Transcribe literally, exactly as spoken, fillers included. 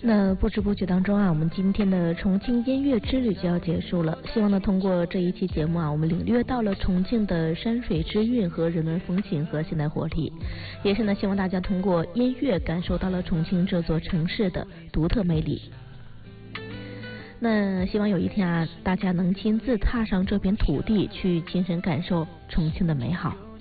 那不知不觉当中啊，我们今天的重庆音乐之旅就要结束了。希望呢，通过这一期节目啊，我们领略到了重庆的山水之韵和人文风情和现代活力，也是呢，希望大家通过音乐感受到了重庆这座城市的独特魅力。那希望有一天啊，大家能亲自踏上这片土地，去亲身感受重庆的美好。